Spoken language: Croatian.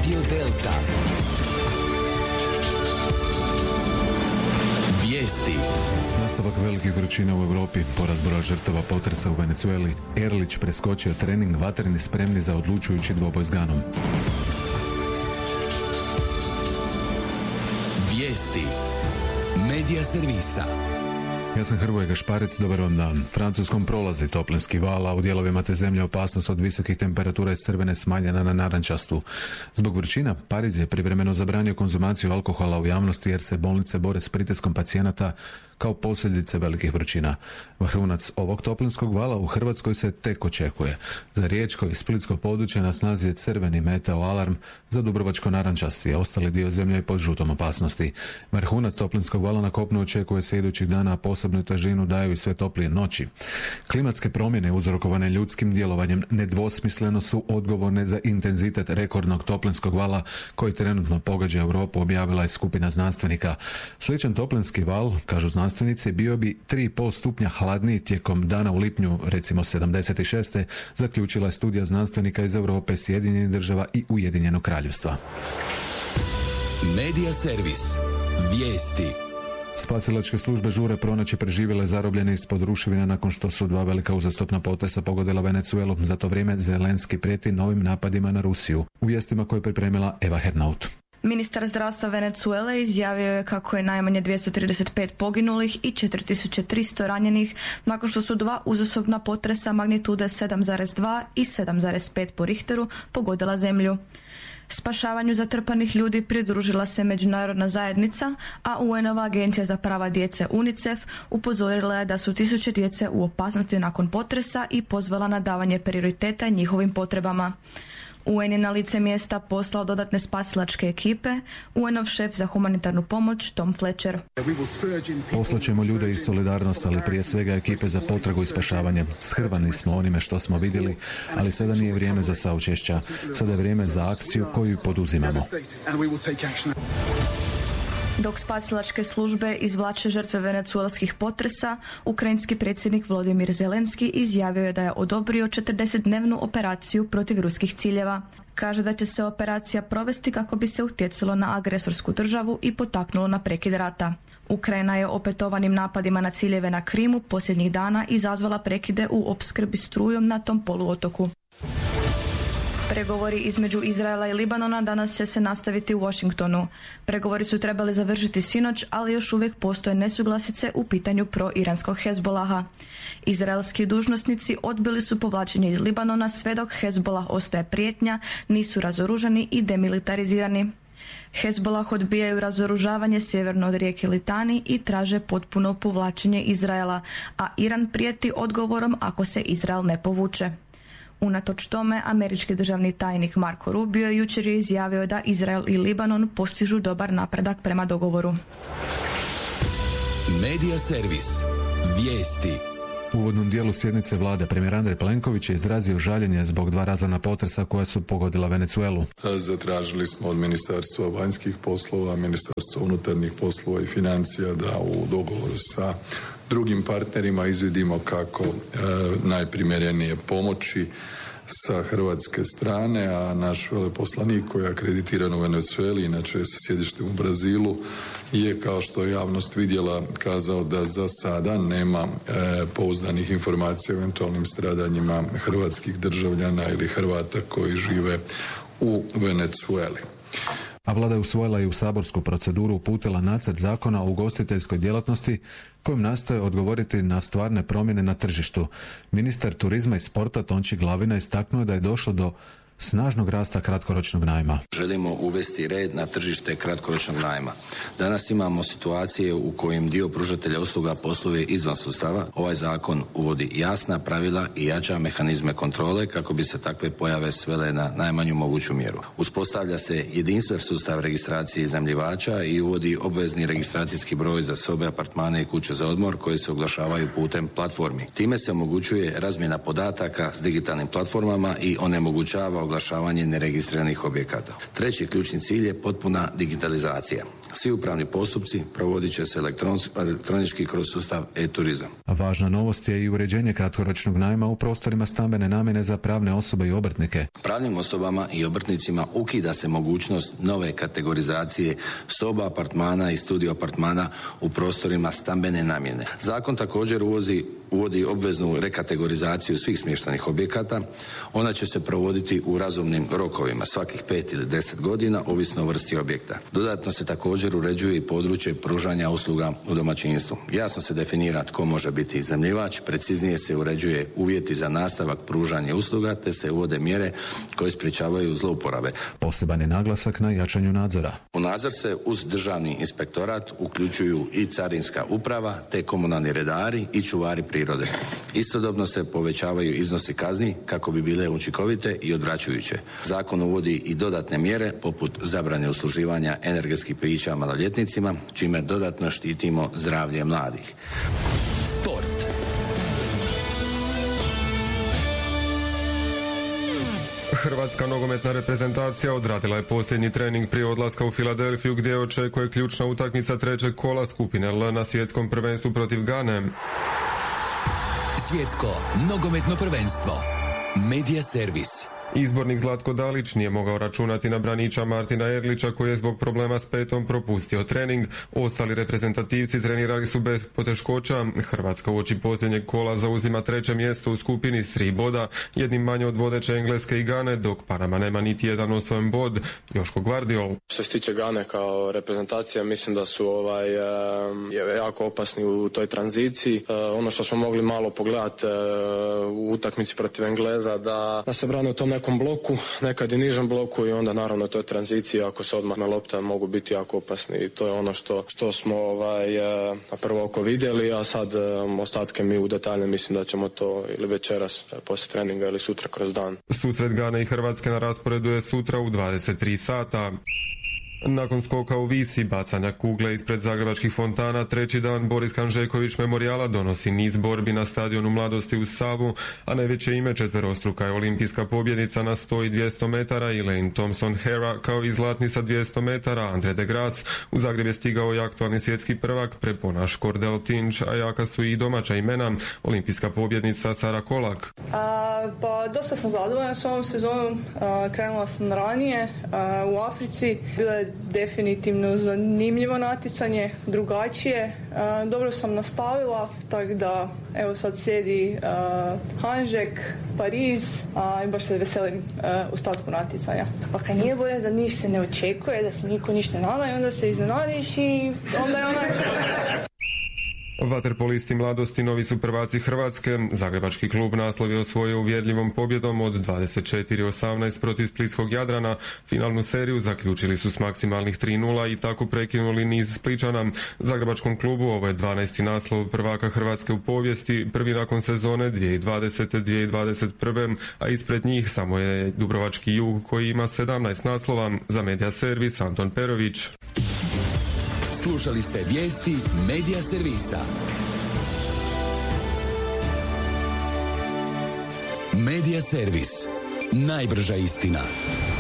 Radio Delta. Vijesti. Nastavak velikih vrućina u Europi, porast broja žrtava potresa u Venezueli, Erlić preskočio trening, vatreni spremni za odlučujući dvoboj s Ganom. Vijesti. Medija servisa. Ja sam Hrvoje Gašparec, dobar vam dan. Francuskom prolazi toplinski val, a u dijelovima te zemlje opasnost od visokih temperatura iz crvene smanjena na narančastu. Zbog vrućina, Pariz je privremeno zabranio konzumaciju alkohola u javnosti jer se bolnice bore s pritiskom pacijenata kao posljedice velikih vrućina. Vrhunac ovog toplinskog vala u Hrvatskoj se tek očekuje. Za riječko i splitsko područje na snazi je crveni meteo alarm, za dubrovačko narančasti, a ostali dio zemlje je pod žutom opasnosti. Vrhunac toplinskog vala na kopnu očekuje se idućih dana, a posebnu težinu daju i sve toplije noći. Klimatske promjene uzrokovane ljudskim djelovanjem nedvosmisleno su odgovorne za intenzitet rekordnog toplinskog vala koji trenutno pogađa Europu, objavila je skupina znanstvenika. Sličan toplinski val, kažu znanstvenici, bio bi 3,5 stupnja hladniji tijekom dana u lipnju, recimo 76. zaključila je studija znanstvenika iz Europe, Sjedinjenih država i Ujedinjenog Kraljevstva. Medija servis. Vijesti. Spasilačke službe žure pronaći preživjele zarobljene ispod ruševina nakon što su dva velika uzastopna potresa pogodila Venezuelu. Za to vrijeme Zelenski prijeti novim napadima na Rusiju. U vijestima koje je pripremila Eva Hernaut. Ministar zdravstva Venezuele izjavio je kako je najmanje 235 poginulih i 4300 ranjenih nakon što su dva uzastopna potresa magnitude 7,2 i 7,5 po Richteru pogodila zemlju. Spašavanju zatrpanih ljudi pridružila se međunarodna zajednica, a UN-ova agencija za prava djece UNICEF upozorila je da su tisuće djece u opasnosti nakon potresa i pozvala na davanje prioriteta njihovim potrebama. UN je na lice mjesta poslao dodatne spasilačke ekipe, UN-ov šef za humanitarnu pomoć Tom Fletcher. Poslaćemo ljude i solidarnost, ali prije svega ekipe za potragu i spašavanje. Shrvani smo onime što smo vidjeli, ali sada nije vrijeme za saučešća. Sada je vrijeme za akciju koju poduzimamo. Dok spasilačke službe izvlače žrtve venecuelskih potresa, ukrajinski predsjednik Volodymyr Zelenski izjavio je da je odobrio 40-dnevnu operaciju protiv ruskih ciljeva. Kaže da će se operacija provesti kako bi se utjecalo na agresorsku državu i potaknulo na prekid rata. Ukrajina je opetovanim napadima na ciljeve na Krimu posljednjih dana izazvala prekide u opskrbi strujom na tom poluotoku. Pregovori između Izraela i Libanona danas će se nastaviti u Washingtonu. Pregovori su trebali završiti sinoć, ali još uvijek postoje nesuglasice u pitanju pro-iranskog Hezbolaha. Izraelski dužnosnici odbili su povlačenje iz Libanona sve dok Hezbolah ostaje prijetnja, nisu razoružani i demilitarizirani. Hezbolah odbijaju razoružavanje sjeverno od rijeke Litani i traže potpuno povlačenje Izraela, a Iran prijeti odgovorom ako se Izrael ne povuče. Unatoč tome, američki državni tajnik Marco Rubio jučer je izjavio da Izrael i Libanon postižu dobar napredak prema dogovoru. Medija servis. Vijesti. U uvodnom dijelu sjednice vlade premijer Andrej Plenković je izrazio žaljenje zbog dva razorna potresa koja su pogodila Venezuelu. Zatražili smo od Ministarstva vanjskih poslova, Ministarstva unutarnjih poslova i financija da u dogovoru sa drugim partnerima izvidimo kako najprimjerenije pomoći sa hrvatske strane, a naš veleposlanik koji je akreditiran u Venezueli, inače sa sjedištem u Brazilu, je, kao što je javnost vidjela, kazao da za sada nema pouzdanih informacija o eventualnim stradanjima hrvatskih državljana ili Hrvata koji žive u Venezueli. A vlada je usvojila i u saborsku proceduru uputila nacrt zakona o ugostiteljskoj djelatnosti kojim nastoje odgovoriti na stvarne promjene na tržištu. Ministar turizma i sporta Tonči Glavina istaknuo da je došlo do snažnog rasta kratkoročnog najma. Želimo uvesti red na tržište kratkoročnog najma. Danas imamo situacije u kojim dio pružatelja usluga posluje izvan sustava. Ovaj zakon uvodi jasna pravila i jača mehanizme kontrole kako bi se takve pojave svele na najmanju moguću mjeru. Uspostavlja se jedinstven sustav registracije iznajmljivača i uvodi obvezni registracijski broj za sobe, apartmane i kuće za odmor koje se oglašavaju putem platformi. Time se omogućuje razmjena podataka s digitalnim platformama i onemogućava oglašavanje oglašavanje neregistriranih objekata. Treći ključni cilj je potpuna digitalizacija. Svi upravni postupci provodit će se elektronički kroz sustav e-turizam. Važna novost je i uređenje kratkoročnog najma u prostorima stambene namjene za pravne osobe i obrtnike. Pravnim osobama i obrtnicima ukida se mogućnost nove kategorizacije soba, apartmana i studio apartmana u prostorima stambene namjene. Zakon također uvodi obveznu rekategorizaciju svih smještajnih objekata. Ona će se provoditi u razumnim rokovima, svakih 5 ili 10 godina, ovisno o vrsti objekta. Dodatno se također uređuje i područje pružanja usluga u domaćinstvu. Jasno se definira tko može biti iznajmljivač, preciznije se uređuje uvjeti za nastavak pružanja usluga, te se uvode mjere koje sprječavaju zlouporabe. Poseban je naglasak na jačanju nadzora. U nadzor se uz državni inspektorat uključuju i carinska uprava, te komunalni redari i čuvari prirode. Istodobno se povećavaju iznosi kazni kako bi bile učinkovite i odvraćajuće. Zakon uvodi i dodatne mjere poput zabrane usluživanja energetskih pića maloljetnicima, čime dodatno štitimo zdravlje mladih. Sport. Hrvatska nogometna reprezentacija odradila je posljednji trening prije odlaska u Filadelfiju gdje očekuje ključna utakmica trećeg kola skupine L na svjetskom prvenstvu protiv Gane. Svjetsko nogometno prvenstvo. Media servis. Izbornik Zlatko Dalić nije mogao računati na braniča Martina Erlića koji je zbog problema s petom propustio trening. Ostali reprezentativci trenirali su bez poteškoća. Hrvatska uoči posljednjeg kola zauzima 3. mjesto u skupini s 3 boda, jednim manje od vodeće Engleske i Gane, dok Panama nema niti jedan osvojen bod. Joško Gvardiol. Što se tiče Gane kao reprezentacija, mislim da su jako opasni u toj tranziciji. Ono što smo mogli malo pogledati u utakmici protiv Engleza, da se brane u tom nekom bloku, nekad i nižem bloku i onda naravno to je tranzicija, ako se odmah na lopta mogu biti jako opasni i to je ono što smo na prvo oko vidjeli, a sad ostatke mi u detalje mislim da ćemo to ili večeras poslije treninga ili sutra kroz dan. Susret Gane i Hrvatske na rasporedu je sutra u 23 sata. Nakon skoka u Visi, bacanja kugle ispred zagrebačkih fontana, treći dan Boris Hanžeković memorijala donosi niz borbi na stadionu Mladosti u Savu, a najveće ime četverostruka je olimpijska pobjednica na 100 i 200 metara Elaine Thompson-Hera, kao i zlatni sa 200 metara Andre de Grasse. U Zagreb je stigao i aktualni svjetski prvak preponaš Kordel Tinč, a jaka su i domaća imena, olimpijska pobjednica Sara Kolak. Pa dosta sam zadovoljna s ovom sezonom, krenula sam ranije u Africi, bilo je definitivno zanimljivo natjecanje, drugačije, dobro sam nastavila, tako da evo sad slijedi Hanžek, Pariz i baš se veselim ostatku natjecanja. Pa kad nije bolje da niš se ne očekuje, da se niko ništa ne nada i onda se iznenadiš i onda je onaj... Vaterpolisti Mladosti novi su prvaci Hrvatske. Zagrebački klub naslov je osvojio uvjerljivom pobjedom od 24-18 protiv splitskog Jadrana. Finalnu seriju zaključili su s maksimalnih 3-0 i tako prekinuli niz Spličana. Zagrebačkom klubu ovo je 12. naslov prvaka Hrvatske u povijesti, prvi nakon sezone 2020-2021, a ispred njih samo je Dubrovački Jug koji ima 17 naslova. Za Media servis Anton Perović. Slušali ste vijesti Media servisa. Media servis. Najbrža istina.